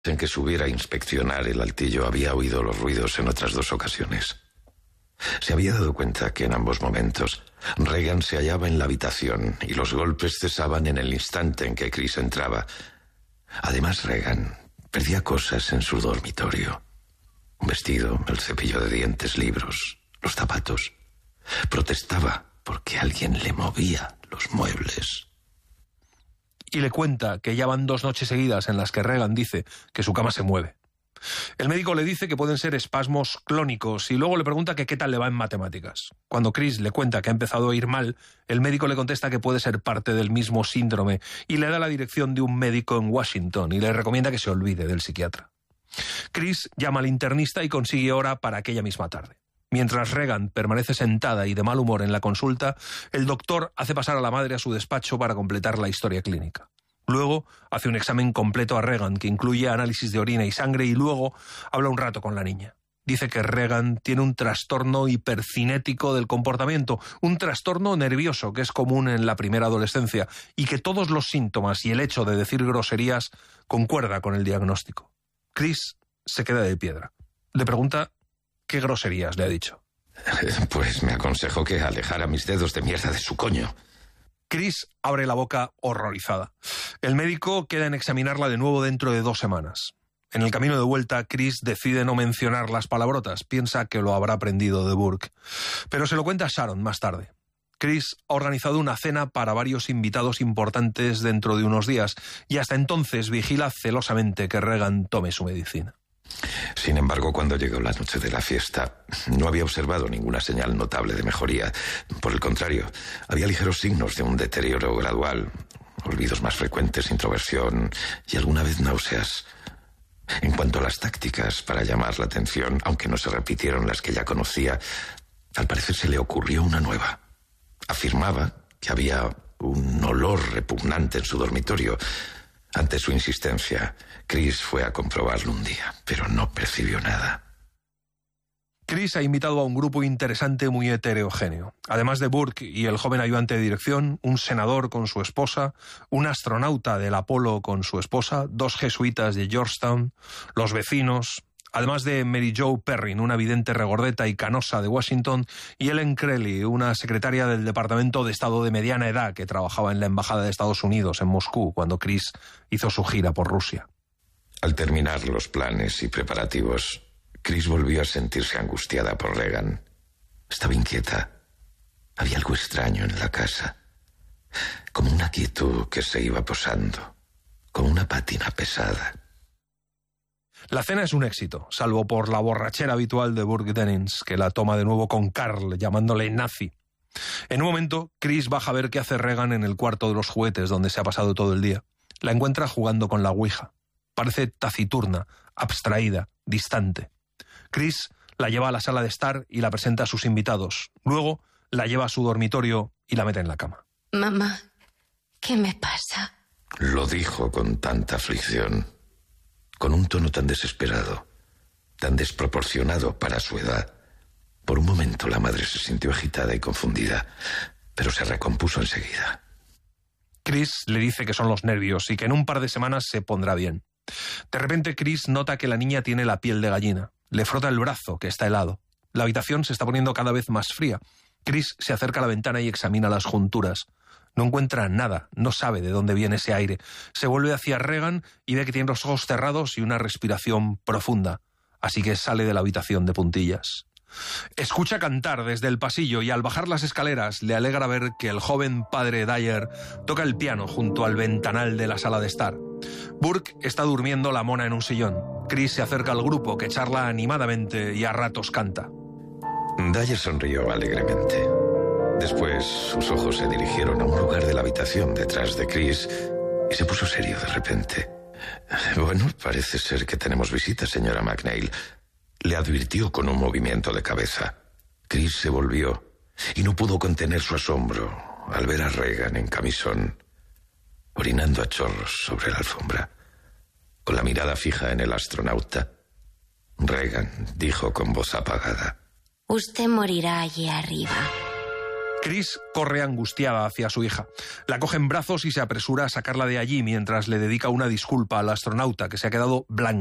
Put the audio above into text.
en que subiera a inspeccionar el altillo había oído los ruidos en otras 2 ocasiones. Se había dado cuenta que en ambos momentos Regan se hallaba en la habitación y los golpes cesaban en el instante en que Chris entraba. Además, Regan perdía cosas en su dormitorio. Un vestido, el cepillo de dientes, libros, los zapatos. Protestaba porque alguien le movía los muebles. Y le cuenta que ya van 2 noches seguidas en las que Regan dice que su cama se mueve. El médico le dice que pueden ser espasmos clónicos y luego le pregunta que qué tal le va en matemáticas. Cuando Chris le cuenta que ha empezado a ir mal, el médico le contesta que puede ser parte del mismo síndrome y le da la dirección de un médico en Washington y le recomienda que se olvide del psiquiatra. Chris llama al internista y consigue hora para aquella misma tarde. Mientras Regan permanece sentada y de mal humor en la consulta, el doctor hace pasar a la madre a su despacho para completar la historia clínica. Luego hace un examen completo a Regan que incluye análisis de orina y sangre y luego habla un rato con la niña. Dice que Regan tiene un trastorno hipercinético del comportamiento, un trastorno nervioso que es común en la primera adolescencia y que todos los síntomas y el hecho de decir groserías concuerda con el diagnóstico. Chris se queda de piedra. Le pregunta qué groserías le ha dicho. Pues me aconsejó que alejara mis dedos de mierda de su coño. Chris abre la boca horrorizada. El médico queda en examinarla de nuevo dentro de 2 semanas. En el camino de vuelta, Chris decide no mencionar las palabrotas. Piensa que lo habrá aprendido de Burke. Pero se lo cuenta a Sharon más tarde. Chris ha organizado una cena para varios invitados importantes dentro de unos días y hasta entonces vigila celosamente que Regan tome su medicina. Sin embargo, cuando llegó la noche de la fiesta, no había observado ninguna señal notable de mejoría. Por el contrario, había ligeros signos de un deterioro gradual, olvidos más frecuentes, introversión y alguna vez náuseas. En cuanto a las tácticas para llamar la atención, aunque no se repitieron las que ya conocía, al parecer se le ocurrió una nueva. Afirmaba que había un olor repugnante en su dormitorio. Ante su insistencia, Chris fue a comprobarlo un día, pero no percibió nada. Chris ha invitado a un grupo interesante muy heterogéneo. Además de Burke y el joven ayudante de dirección, un senador con su esposa, un astronauta del Apolo con su esposa, 2 jesuitas de Georgetown, los vecinos, además de Mary Jo Perrin, una vidente regordeta y canosa de Washington, y Ellen Crowley, una secretaria del Departamento de Estado de mediana edad que trabajaba en la Embajada de Estados Unidos en Moscú cuando Chris hizo su gira por Rusia. Al terminar los planes y preparativos, Chris volvió a sentirse angustiada por Regan. Estaba inquieta. Había algo extraño en la casa. Como una quietud que se iba posando. Como una pátina pesada. La cena es un éxito, salvo por la borrachera habitual de Burke Dennings, que la toma de nuevo con Carl, llamándole nazi. En un momento, Chris baja a ver qué hace Regan en el cuarto de los juguetes, donde se ha pasado todo el día. La encuentra jugando con la ouija. Parece taciturna, abstraída, distante. Chris la lleva a la sala de estar y la presenta a sus invitados. Luego la lleva a su dormitorio y la mete en la cama. Mamá, ¿qué me pasa? Lo dijo con tanta aflicción, con un tono tan desesperado, tan desproporcionado para su edad. Por un momento la madre se sintió agitada y confundida, pero se recompuso enseguida. Chris le dice que son los nervios y que en un par de semanas se pondrá bien. De repente Chris nota que la niña tiene la piel de gallina. Le frota el brazo, que está helado. La habitación se está poniendo cada vez más fría. Chris se acerca a la ventana y examina las junturas. No encuentra nada, no sabe de dónde viene ese aire. Se vuelve hacia Regan y ve que tiene los ojos cerrados y una respiración profunda. Así que sale de la habitación de puntillas. Escucha cantar desde el pasillo y al bajar las escaleras le alegra ver que el joven padre Dyer toca el piano junto al ventanal de la sala de estar. Burke está durmiendo la mona en un sillón. Chris se acerca al grupo que charla animadamente y a ratos canta. Dyer sonrió alegremente. Después sus ojos se dirigieron a un lugar de la habitación detrás de Chris y se puso serio de repente. Bueno, parece ser que tenemos visita, señora McNeil. Le advirtió con un movimiento de cabeza. Chris se volvió y no pudo contener su asombro al ver a Regan en camisón, orinando a chorros sobre la alfombra, con la mirada fija en el astronauta. Regan dijo con voz apagada: Usted morirá allí arriba. Chris corre angustiada hacia su hija. La coge en brazos y se apresura a sacarla de allí mientras le dedica una disculpa al astronauta que se ha quedado blanco.